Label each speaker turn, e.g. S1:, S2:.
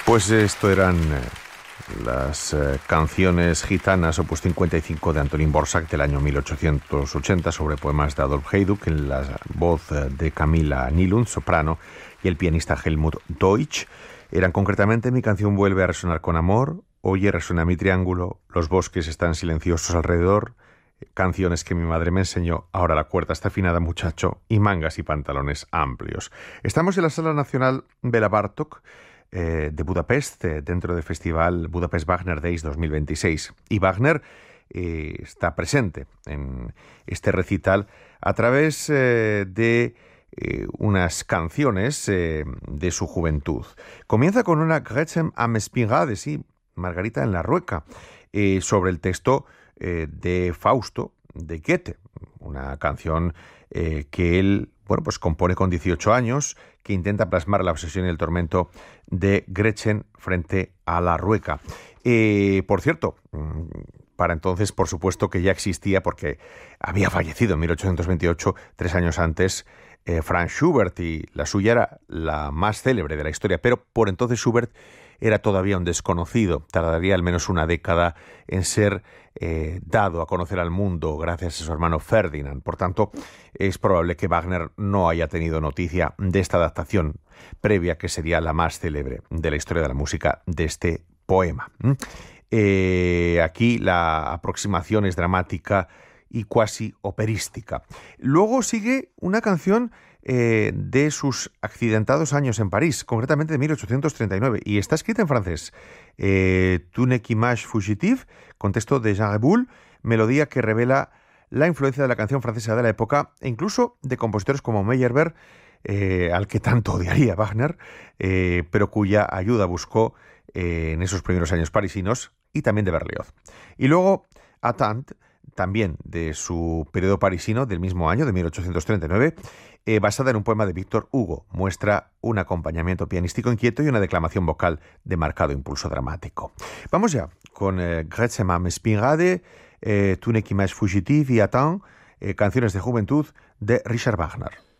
S1: Pues esto eran las canciones gitanas opus 55 de Antonín Dvořák del año 1880 sobre poemas de Adolf Heiduck en la voz de Camilla Nylund, soprano, y el pianista Helmut Deutsch. Eran concretamente Mi canción vuelve a resonar con amor, Oye resuena mi triángulo, Los bosques están silenciosos alrededor, Canciones que mi madre me enseñó, Ahora la cuerda está afinada, muchacho, y Mangas y pantalones amplios. Estamos en la Sala Nacional Béla Bartók de Budapest, dentro del Festival Budapest Wagner Days 2026. Y Wagner está presente en este recital a través de unas canciones de su juventud. Comienza con una Gretchen am Spinrade, sí, Margarita en la Rueca, sobre el texto de Fausto de Goethe, una canción que él pues compone con 18 años, que intenta plasmar la obsesión y el tormento de Gretchen frente a la Rueca. Por cierto, para entonces, por supuesto que ya existía, porque había fallecido en 1828, 3 años antes, Franz Schubert, y la suya era la más célebre de la historia, pero por entonces Schubert era todavía un desconocido, tardaría al menos una década en ser dado a conocer al mundo gracias a su hermano Ferdinand. Por tanto, es probable que Wagner no haya tenido noticia de esta adaptación previa, que sería la más célebre de la historia de la música de este poema. Aquí la aproximación es dramática y cuasi operística. Luego sigue una canción de sus accidentados años en París, concretamente de 1839, y está escrita en francés. Tu n'es qu'image fugitive, con texto de Jean Reboul, melodía que revela la influencia de la canción francesa de la época e incluso de compositores como Meyerbeer, al que tanto odiaría Wagner, pero cuya ayuda buscó en esos primeros años parisinos, y también de Berlioz. Y luego Attente, también de su periodo parisino del mismo año, de 1839, basada en un poema de Victor Hugo. Muestra un acompañamiento pianístico inquieto y una declamación vocal de marcado impulso dramático. Vamos ya con Gretchen am Spinrade, Tu n'es qu'image fugitive y Attente, canciones de juventud de Richard Wagner.